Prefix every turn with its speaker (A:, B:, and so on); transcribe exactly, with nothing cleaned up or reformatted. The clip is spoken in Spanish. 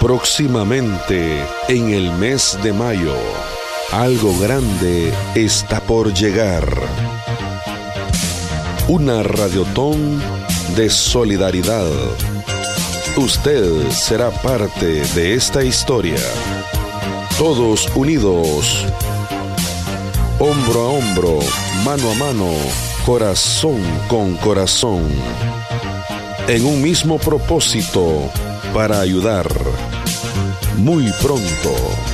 A: Próximamente, en el mes de mayo, algo grande está por llegar. Una radiotón de solidaridad. Usted será parte de esta historia. Todos unidos, hombro a hombro, mano a mano, corazón con corazón, en un mismo propósito para ayudar. Muy pronto.